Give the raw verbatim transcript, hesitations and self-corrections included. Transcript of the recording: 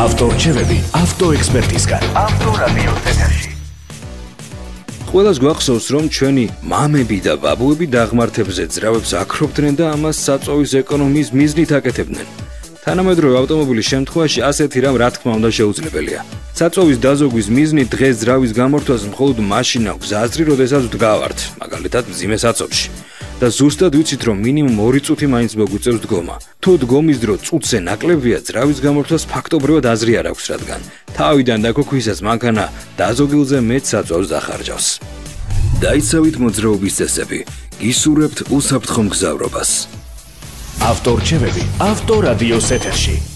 ავტორჩევები ავტოექსპერტისგან. ავტორადიო ეთერში. ყველას გვახსოვს, რომ ჩვენი მამები და ბაბუები დაღმართებზე ძრავებს აქრობდნენ და ამას საწვავის ეკონომიის მიზნით აკეთებდნენ. თანამედროვე ავტომობილის შემთხვევაში ასეთი რამ რა თქმა უნდა შეუძლებელია. საწვავის დაზოგვის მიზნით დღეს ძრავის გამორთვას მხოლოდ მაშინ აქვს აზრი, როდესაც ვდგავართ, მაგალითად მძიმე საწვავში. და ზუსტად ვიცით, რომ მინიმუმ ორი წუთი მაინც მოგვიწევს დგომა. თუ დგომის დრო წუთზე ნაკლებია, ძრავის გამორთვას ფაქტობრივად აზრი არ აქვს, რადგან თავიდან დაქოქვისას მანქანა დაზოგილზე მეტ საწვავს დახარჯავს. დაიცავით მოძრაობის წესები, გისურვებთ უსაფრთხო მგზავრობას. ავტორჩევები ავტორადიოს ეთერში.